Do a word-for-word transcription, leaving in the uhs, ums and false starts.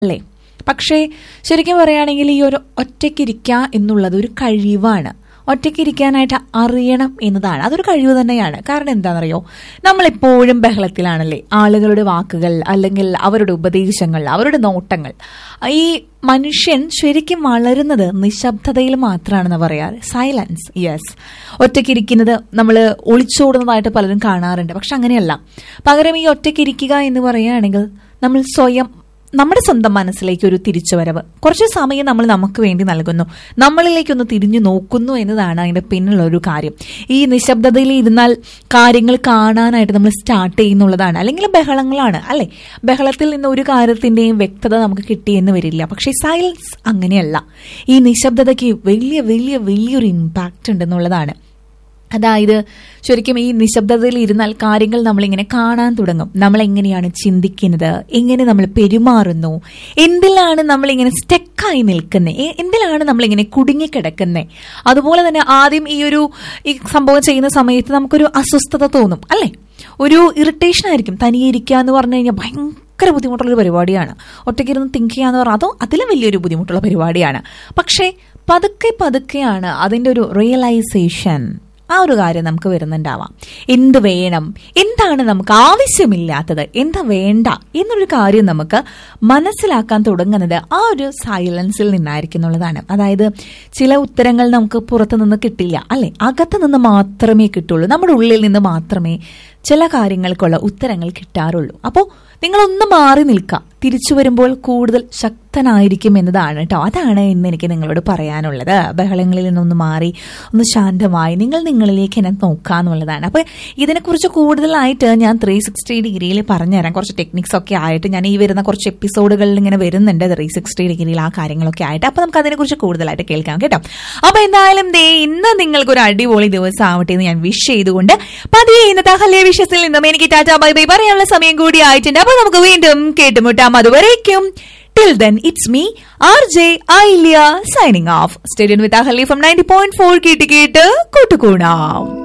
അല്ലേ? പക്ഷേ ശരിക്കും പറയുകയാണെങ്കിൽ ഈ ഒരു ഒറ്റയ്ക്കിരിക്കുക എന്നുള്ളത് ഒരു കഴിവാണ്. ഒറ്റയ്ക്കിരിക്കാനായിട്ട് അറിയണം എന്നതാണ്, അതൊരു കഴിവ് തന്നെയാണ്. കാരണം എന്താണെന്നറിയോ, നമ്മളെപ്പോഴും ബഹളത്തിലാണല്ലേ. ആളുകളുടെ വാക്കുകൾ അല്ലെങ്കിൽ അവരുടെ ഉപദേശങ്ങൾ, അവരുടെ നോട്ടങ്ങൾ. ഈ മനുഷ്യൻ ശരിക്കും വളരുന്നത് നിശബ്ദതയിൽ മാത്രമാണെന്ന് പറയാറ്. സൈലൻസ്. യെസ്, ഒറ്റയ്ക്കിരിക്കുന്നത് നമ്മൾ ഒളിച്ചോടുന്നതായിട്ട് പലരും കാണാറുണ്ട്. പക്ഷെ അങ്ങനെയല്ല. പകരം ഈ ഒറ്റയ്ക്കിരിക്കുക എന്ന് പറയുകയാണെങ്കിൽ നമ്മൾ സ്വയം നമ്മുടെ സ്വന്തം മനസ്സിലേക്ക് ഒരു തിരിച്ചുവരവ്, കുറച്ച് സമയം നമ്മൾ നമുക്ക് വേണ്ടി നൽകുന്നു, നമ്മളിലേക്കൊന്ന് തിരിഞ്ഞു നോക്കുന്നു എന്നതാണ് അതിന്റെ പിന്നിലുള്ള ഒരു കാര്യം. ഈ നിശബ്ദതയിൽ ഇരുന്നാൽ കാര്യങ്ങൾ കാണാനായിട്ട് നമ്മൾ സ്റ്റാർട്ട് ചെയ്യുന്നുള്ളതാണ്. അല്ലെങ്കിൽ ബഹളങ്ങളാണ് അല്ലെ, ബഹളത്തിൽ നിന്ന് ഒരു കാര്യത്തിന്റെയും വ്യക്തത നമുക്ക് കിട്ടിയെന്ന് വരില്ല. പക്ഷെ സൈലൻസ് അങ്ങനെയല്ല. ഈ നിശബ്ദതയ്ക്ക് വലിയ വലിയ വലിയൊരു ഇമ്പാക്റ്റ് ഉണ്ടെന്നുള്ളതാണ്. അതായത് ശരിക്കും ഈ നിശബ്ദതയിൽ ഇരുന്നാൽ കാര്യങ്ങൾ നമ്മളിങ്ങനെ കാണാൻ തുടങ്ങും. നമ്മൾ എങ്ങനെയാണ് ചിന്തിക്കുന്നത്, എങ്ങനെ നമ്മൾ പെരുമാറുന്നു, എന്തിലാണ് നമ്മളിങ്ങനെ സ്റ്റെക്കായി നിൽക്കുന്നത്, എന്തിലാണ് നമ്മളിങ്ങനെ കുടുങ്ങിക്കിടക്കുന്നത്. അതുപോലെ തന്നെ ആദ്യം ഈ ഒരു ഈ സംഭവം ചെയ്യുന്ന സമയത്ത് നമുക്കൊരു അസ്വസ്ഥത തോന്നും അല്ലേ, ഒരു ഇറിറ്റേഷൻ ആയിരിക്കും. തനിയെ ഇരിക്കുക എന്ന് പറഞ്ഞു കഴിഞ്ഞാൽ ഭയങ്കര ബുദ്ധിമുട്ടുള്ളൊരു പരിപാടിയാണ്. ഒറ്റയ്ക്കിരുന്ന് തിങ്ക് ചെയ്യാന്ന് പറഞ്ഞാൽ അതോ അതിലും വലിയൊരു ബുദ്ധിമുട്ടുള്ള പരിപാടിയാണ്. പക്ഷേ പതുക്കെ പതുക്കെയാണ് അതിൻ്റെ ഒരു റിയലൈസേഷൻ, ആ ഒരു കാര്യം നമുക്ക് വരുന്നുണ്ടാവാം. എന്ത് വേണം, എന്താണ് നമുക്ക് ആവശ്യമില്ലാത്തത്, എന്താ വേണ്ട എന്നൊരു കാര്യം നമുക്ക് മനസ്സിലാക്കാൻ തുടങ്ങുന്നത് ആ ഒരു സൈലൻസിൽ നിന്നായിരിക്കും എന്നുള്ളതാണ്. അതായത് ചില ഉത്തരങ്ങൾ നമുക്ക് പുറത്തു നിന്ന് കിട്ടില്ല അല്ലെ, അകത്ത് നിന്ന് മാത്രമേ കിട്ടുള്ളൂ. നമ്മുടെ ഉള്ളിൽ നിന്ന് മാത്രമേ ചില കാര്യങ്ങൾക്കുള്ള ഉത്തരങ്ങൾ കിട്ടാറുള്ളൂ. അപ്പോൾ നിങ്ങളൊന്ന് മാറി നിൽക്കുക, തിരിച്ചു വരുമ്പോൾ കൂടുതൽ ശക്തനായിരിക്കും എന്നതാണ് കേട്ടോ. അതാണ് ഇന്ന് എനിക്ക് നിങ്ങളോട് പറയാനുള്ളത്. ബഹളങ്ങളിൽ നിന്നൊന്ന് മാറി ഒന്ന് ശാന്തമായി നിങ്ങൾ നിങ്ങളിലേക്ക് എന്നെ നോക്കുക എന്നുള്ളതാണ്. അപ്പോൾ ഇതിനെക്കുറിച്ച് കൂടുതലായിട്ട് ഞാൻ ത്രീ സിക്സ്റ്റി ഡിഗ്രിയിൽ പറഞ്ഞുതരാം. കുറച്ച് ടെക്നിക്സ് ഒക്കെ ആയിട്ട് ഞാൻ ഈ വരുന്ന കുറച്ച് എപ്പിസോഡുകളിൽ ഇങ്ങനെ വരുന്നുണ്ട് ത്രീ സിക്സ്റ്റി ഡിഗ്രിയിൽ ആ കാര്യങ്ങളൊക്കെ ആയിട്ട്. അപ്പോൾ നമുക്ക് അതിനെക്കുറിച്ച് കൂടുതലായിട്ട് കേൾക്കാം കേട്ടോ. അപ്പോൾ എന്തായാലും ദേ ഇന്ന് നിങ്ങൾക്കൊരു അടിപൊളി ദിവസം ആവട്ടെ എന്ന് ഞാൻ വിഷ് ചെയ്തുകൊണ്ട് പതിയെ ഇന്നത്തെ ഹല്യ വിഷയത്തിൽ നിന്നും എനിക്ക് ടാറ്റാ ബൈ ബൈ പറയാനുള്ള സമയം കൂടി ആയിട്ടുണ്ട്. അപ്പോൾ നമുക്ക് വീണ്ടും കേട്ടുമുട്ടാം. അതുവരേക്കും till then it's me R J Ailia signing off. Stay tuned with Ahali from ninety point four കേട്ട് കേട്ട് കൂട്ടുകൂടാം.